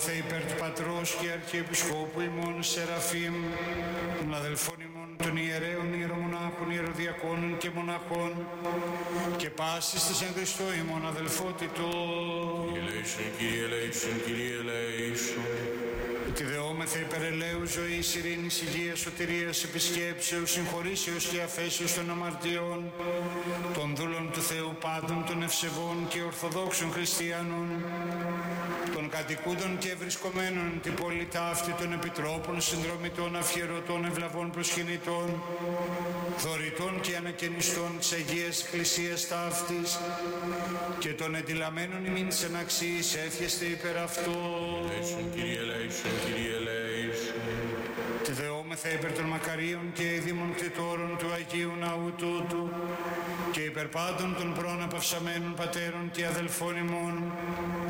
Δεόμεθα υπέρ του Πατρός και Αρχιεπισκόπου ημών Σεραφείμ, των αδελφών ημών των ιερέων, ιερομονάχων, ιεροδιακόνων και μοναχών και πάσης της εν Χριστώ ημών αδελφότητος. Κύριε ελέησον, Κύριε ελέησον. Ότι δεόμεθα υπέρ ελέους, ζωής, ειρήνης, υγείας, σωτηρίας, επισκέψεως, συγχωρήσεως και αφέσεως των αμαρτιών, των δούλων του Θεού πάντων, των ευσεβών και ορθοδόξων χριστιανών, των κατοικούντων και βρισκομένων την πόλη ταύτη, των επιτρόπων, συνδρομητών, αφιερωτών, ευλαβών, προσκυνητών, δωρητών και ανακαινιστών της Αγίας Εκκλησίας ταύτης και των εντυλαμένων ημίν της εναξίης εύχεστε υπέρ αυτού. Κύριε ελέησον, Κύριε ελέησον. Τη δεόμεθα υπέρ των μακαρίων και ειδήμων κτητόρων του Αγίου Ναού τούτου και υπέρ πάντων των πρώην απαυσαμένων πατέρων και αδελφών ημών,